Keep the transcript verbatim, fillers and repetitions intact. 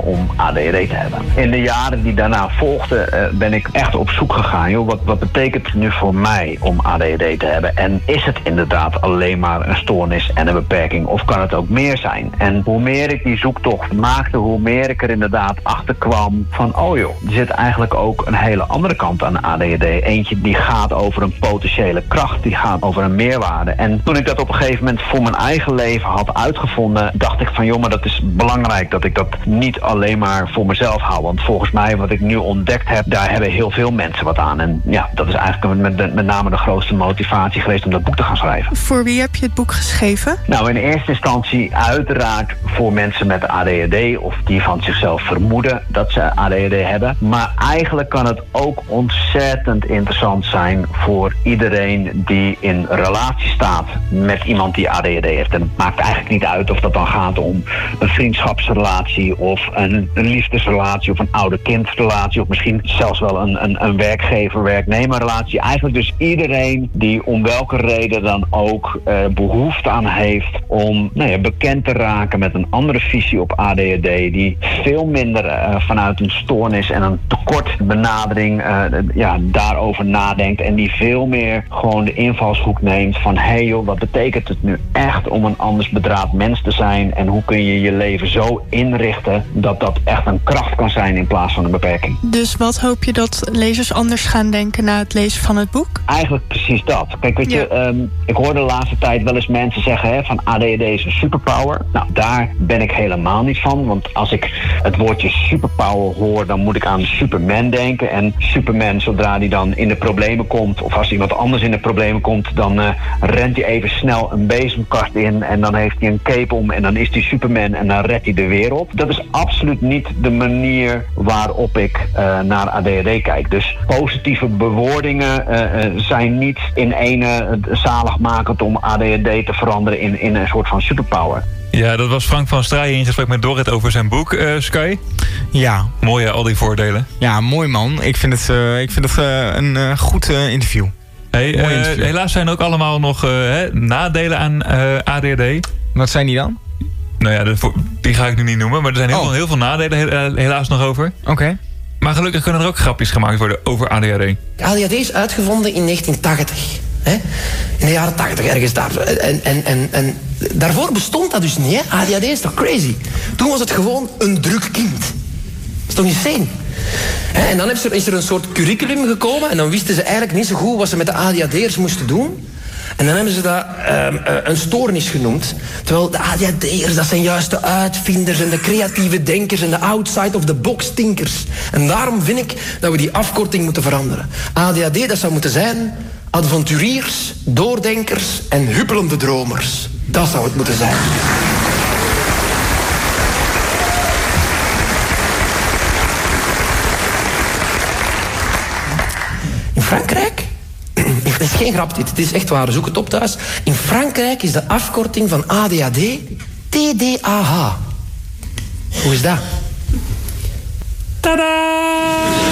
om A D H D te hebben. In de jaren die daarna volgden uh, ben ik echt op zoek gegaan. Joh, wat, wat betekent het nu voor mij om A D H D te hebben? En is het inderdaad alleen maar een stoornis en een beperking? Of kan het ook meer zijn? En hoe meer ik die zoektocht maakte, hoe meer ik er inderdaad achter kwam van, oh joh, er zit eigenlijk ook een hele andere kant aan A D H D. Eentje die gaat over een potentiële kracht, die gaat over een meerwaarde. En toen ik dat op een gegeven moment voor mijn eigen leven had uitgevonden, dacht ik van, joh, maar dat is belangrijk dat ik dat niet alleen maar voor mezelf hou. Want volgens mij, wat ik nu ontdekt heb, daar hebben heel veel mensen wat aan. En ja, dat is eigenlijk met, met name de grootste motivatie geweest om dat boek te gaan schrijven. Voor wie heb je het boek geschreven? Nou, in eerste instantie uiteraard voor mensen met A D H D of die van zichzelf vermoeden dat ze A D H D hebben. Maar eigenlijk kan het ook ontzettend interessant zijn voor iedereen die in relatie staat met iemand die A D H D heeft. En het maakt eigenlijk niet uit of dat dan gaat om een vriendschapsrelatie of een, een liefdesrelatie of een ouder-kindrelatie of misschien zelfs wel een, een, een werkgever-werknemerrelatie. Eigenlijk dus iedereen die om welke reden dan ook uh, behoefte aan heeft om nou ja, bekend te raken met een andere visie op A D H D, die veel minder uh, vanuit een stoornis en een tekortbenadering uh, ja, daarover nadenkt en die veel meer gewoon de invalshoek neemt van, hé hey joh, wat betekent het nu echt om een anders bedraad mens te zijn en hoe kun je je leven zo inrichten dat dat echt een kracht kan zijn in plaats van een beperking. Dus wat hoop je dat lezers anders gaan denken na het lezen van het boek? Eigenlijk precies dat. Kijk, weet ja. je, um, ik hoor de laatste tijd wel eens mensen zeggen hè, van A D H D is een superpower. Nou, daar ben ik helemaal niet van, want als ik het woordje superpower hoor, dan moet ik aan Superman denken. En Superman, zodra hij dan in de problemen komt, of als iemand anders in de problemen komt, dan uh, rent hij even snel een bezemkast in en dan heeft hij een cape om en dan is hij Superman en dan redt hij de wereld. Dat is absoluut niet de manier waarop ik uh, naar A D H D kijk. Dus positieve bewoordingen uh, uh, zijn niet in ene uh, zaligmakend om A D H D te veranderen in, in een soort van superpower. Ja, dat was Frank van Straaien in gesprek met Dorrit over zijn boek, uh, Sky. Ja. Mooi hè, al die voordelen. Ja, mooi man. Ik vind het, uh, ik vind het uh, een uh, goed uh, interview. Hey, uh, interview. Helaas zijn er ook allemaal nog uh, hè, nadelen aan uh, A D H D. Wat zijn die dan? Nou ja, de, die ga ik nu niet noemen, maar er zijn heel, oh. veel, heel veel nadelen helaas nog over. Oké. Okay. Maar gelukkig kunnen er ook grapjes gemaakt worden over A D H D. A D H D is uitgevonden in negentien tachtig. Hè? In de jaren tachtig, ergens daar. En, en, en, en daarvoor bestond dat dus niet. Hè? A D H D is toch crazy? Toen was het gewoon een druk kind. Dat is toch insane? Hè? En dan is er, is er een soort curriculum gekomen en dan wisten ze eigenlijk niet zo goed wat ze met de A D H D'ers moesten doen. En dan hebben ze dat uh, uh, een stoornis genoemd. Terwijl de A D H D'ers, dat zijn juist de uitvinders en de creatieve denkers en de outside-of-the-box thinkers. En daarom vind ik dat we die afkorting moeten veranderen. A D H D, dat zou moeten zijn avonturiers, doordenkers en huppelende dromers. Dat zou het moeten zijn. In Frankrijk... Het is geen grap dit, het is echt waar, zoek het op thuis. In Frankrijk is de afkorting van A D H D T D A H. Hoe is dat? Tadaa!